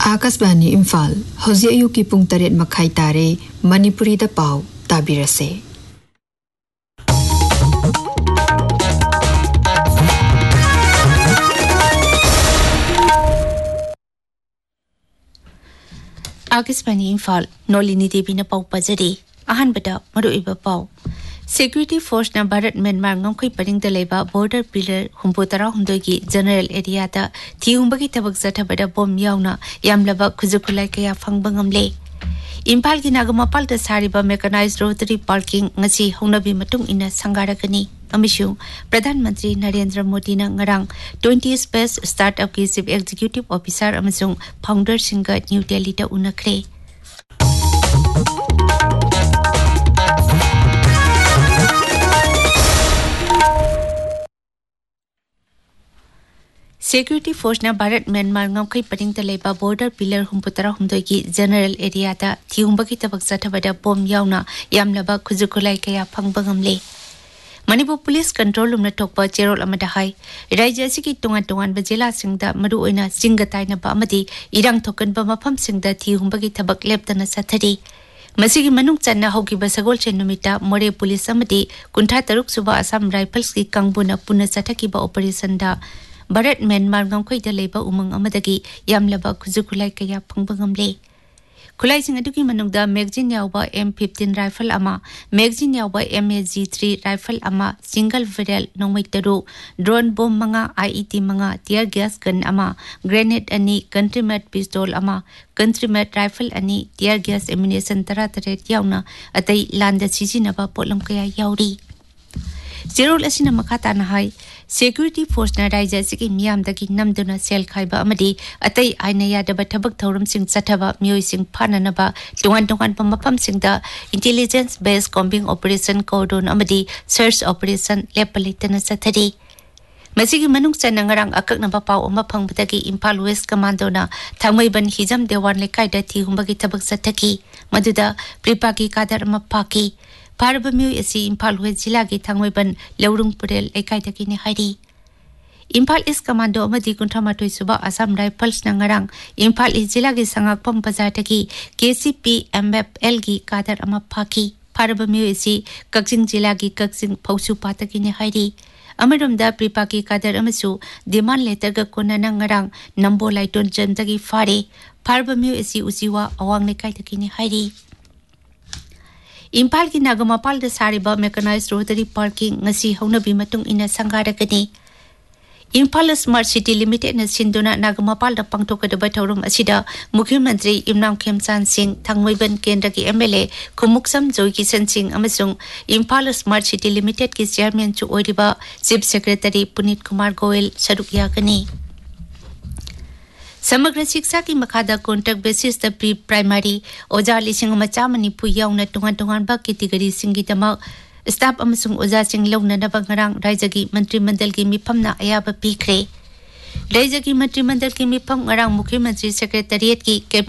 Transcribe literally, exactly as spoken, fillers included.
आकाशवाणी इम्फाल हौजी अयुकी पुंग तरेट मखाई तारे मणिपुरी दा पाव ताबिरसे। आकाशवाणी इम्फाल नोलिनी देवी न पाव पजरी अहनबदा मरुइबा पाव Security Force na Bharat Myanmar ngomkhoi paring da leba border pillar humputara humdoi gi general area da thiumbagi tabak zathabada bom yauna yamlaba khujukulai kaya phangba ngamle Impal gi nagamapal da sariba mechanized rotary parking ngasi hongnabi matung ina sangarakani amishu Pradhan Mantri Narendra Modi na ngarang twentieth Best Startup ki Chief Executive Officer amasung founder singa New Delhi da unakre Security Force na Bharat Myanmar ngomkhoi paring da leba border pillar humputara humdoi gi general area da thiumbagi tabak zathabada bom yauna yamlaba khujukulai kaya phangba ngamle Manipur Police Control Room na thokpa cherol amada hai Raija asigi tongan tongan ba jila singda maru oina singatai na ba amadi irang thokan ba mafam singda thiumbagi tabak leptana sathari Masigi manung channa hogi ba sagol chen numita More Police amadi kuntha taruk suba Assam Rifles ki kangbuna punna sathaki ba operation da Bharat Myanmar ngomkhoi da leba umang amadagi yamlaba khujukulai kaya phangba ngamle khulai sing adugi manungda magazine yawba M fifteen rifle ama magazine yawba M A G three rifle ama single barrel nongmai taru drone bomb manga I E D manga tear gas gun ama grenade ani country made pistol ama country made rifle ani tear gas ammunition tara tare yauna atai landa sijinaba polam kaya yauri Zerol asina makata na hai Security Force na Raija sigi miyam dagi namduna sel khaiba amadi atai aina yadaba thabak thorum sing chathaba miyoi sing phananaba tungan tungan pamapam sing da intelligence based combing operation cordon amadi search operation lepalitana sathari Masigi manung chana ngarang akaknaba paw ama phangbadagi Impal West Commando na thangmaiban hijam dewan lekai da thi humbagi thabak sathaki maduda pripaki kadar ama phaki Parabamyu isi Impal West Jila ki thangmaiban Laurung Purel lekai dagi ne hairi Impal East Commando amadi kunthamathoi suba Assam Rifles na ngarang Impal East Jila ki sangakpam bazar dagi K C P M F L ki kadar ama phaki Parabamyu isi Kakjing Jila ki Kakjing Phausu patagi ne hairi Amarumda Pripaki kadar amasu demand letter ga konana ngarang Nambo Laiton Jam dagi fare Parabamyu isi usiwa awang lekai dagi ne hairi Impal ki nagamapal da sariba mechanized rotary parking ngasi hongnabi matung ina sangarakani Impal Smart City Limited na sinduna nagamapal da pangthokadaba thorum asida Mukhya Mantri Imran Khemchan Singh Thangmaiban Kendra ki M L A Khumuksam Joy Kisan Singh amasung Impal Smart City Limited ki chairman chu oiriba Chief Secretary Punit Kumar Goel saruk yakani Samagra Shiksha ki makhada contract basis the pre primary oja lising machamani pu yauna tungan tungan ba category singi tama staff amasung oja sing launa na bangarang raijagi mantri mandal ki mifamna ayaba pikre raijagi mantri mandal ki mifam ngarang Mukhya Mantri Secretariat ki